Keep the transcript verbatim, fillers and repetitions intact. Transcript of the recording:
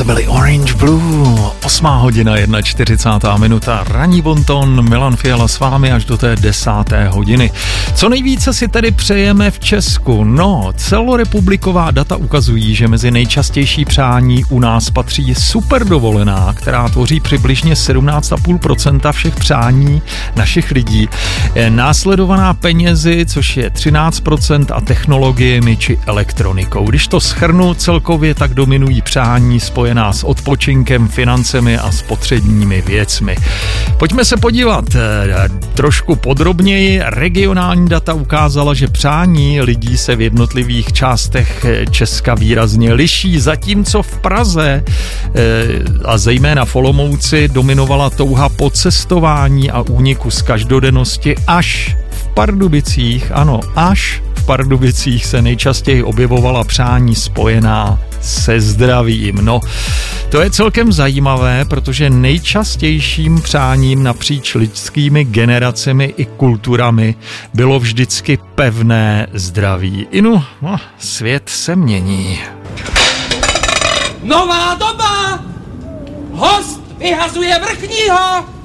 byli Orange Blue, osmá hodina, čtyřicátá jedna minuta, ranní bonton, Milan Fiala s vámi až do té desáté hodiny. Co nejvíce si tedy přejeme v Česku? No, celorepubliková data ukazují, že mezi nejčastější přání u nás patří superdovolená, která tvoří přibližně sedmnáct celá pět procenta všech přání našich lidí, následovaná penězi, což je třináct procent, a technologiemi či elektronikou. Když to shrnu celkově, tak dominují přání spojená s odpočinkem, financemi a spotřebními věcmi. Pojďme se podívat trošku podrobněji. Regionální data ukázala, že přání lidí se v jednotlivých částech Česka výrazně liší, zatímco v Praze a zejména v Olomouci dominovala touha po cestování a úniku z každodennosti, až v Pardubicích, ano, až v Pardubicích se nejčastěji objevovala přání spojená se zdravím. No, to je celkem zajímavé, protože nejčastějším přáním napříč lidskými generacemi i kulturami bylo vždycky pevné zdraví. Inu, no, svět se mění. Nová doba! Host vyhazuje vrchního!